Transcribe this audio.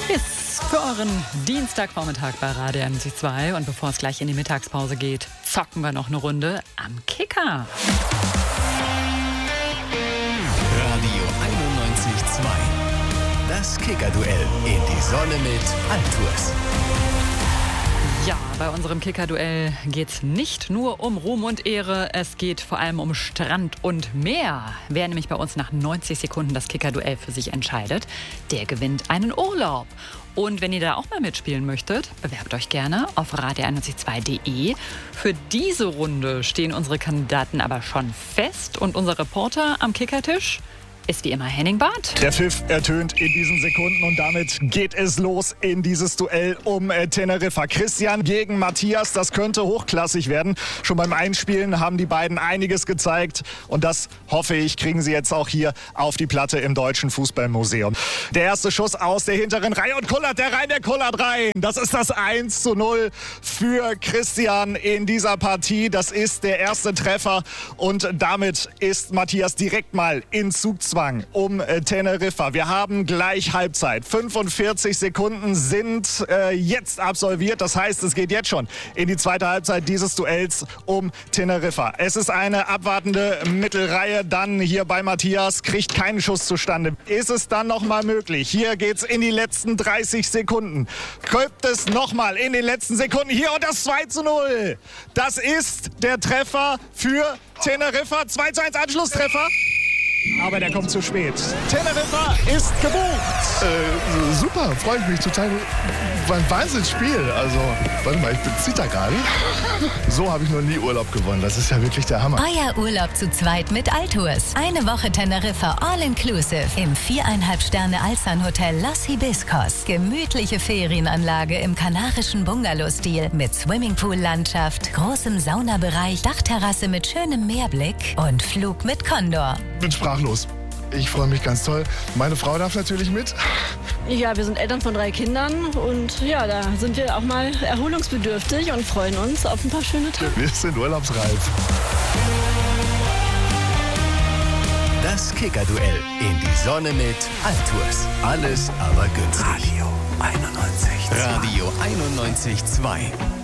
Ist für euren Dienstagvormittag bei Radio 2. Und bevor es gleich in die Mittagspause geht, zocken wir noch eine Runde am Kicker. Radio 91.2. Das Kicker-Duell in die Sonne mit Altours. Ja, bei unserem Kicker-Duell geht's nicht nur um Ruhm und Ehre, es geht vor allem um Strand und Meer. Wer nämlich bei uns nach 90 Sekunden das Kicker-Duell für sich entscheidet, der gewinnt einen Urlaub. Und wenn ihr da auch mal mitspielen möchtet, bewerbt euch gerne auf radio912.de. Für diese Runde stehen unsere Kandidaten aber schon fest und unser Reporter am Kickertisch ist wie immer Henning Barth. Der Pfiff ertönt in diesen Sekunden und damit geht es los in dieses Duell um Teneriffa. Christian gegen Matthias, das könnte hochklassig werden. Schon beim Einspielen haben die beiden einiges gezeigt und das, hoffe ich, kriegen sie jetzt auch hier auf die Platte im Deutschen Fußballmuseum. Der erste Schuss aus der hinteren Reihe und kullert der kullert rein. Das ist das 1:0 für Christian in dieser Partie. Das ist der erste Treffer und damit ist Matthias direkt mal in Zugzwang um Teneriffa. Wir haben gleich Halbzeit. 45 Sekunden sind jetzt absolviert. Das heißt, es geht jetzt schon in die zweite Halbzeit dieses Duells um Teneriffa. Es ist eine abwartende Mittelreihe. Dann hier bei Matthias kriegt keinen Schuss zustande. Ist es dann nochmal möglich? Hier geht's in die letzten 30 Sekunden. Kommt es nochmal in den letzten Sekunden. Hier und das 2:0. Das ist der Treffer für Teneriffa. 2:1 Anschlusstreffer. Aber der kommt zu spät. Teneriffa ist gebucht. Super, freue ich mich total. War ein Wahnsinnsspiel. Also, warte mal, ich zitter gerade. So habe ich noch nie Urlaub gewonnen. Das ist ja wirklich der Hammer. Euer Urlaub zu zweit mit Altours. Eine Woche Teneriffa All-Inclusive im 4,5 Sterne Alsan-Hotel Los Hibiscos. Gemütliche Ferienanlage im kanarischen Bungalow-Stil mit Swimmingpool-Landschaft, großem Saunabereich, Dachterrasse mit schönem Meerblick und Flug mit Condor. Bin sprachlos. Ich freue mich ganz toll. Meine Frau darf natürlich mit. Ja, wir sind Eltern von 3 Kindern und ja, da sind wir auch mal erholungsbedürftig und freuen uns auf ein paar schöne Tage. Wir sind urlaubsreif. Das Kicker-Duell in die Sonne mit Altours. Alles aber günstig. Radio 91.2. Radio 91.2.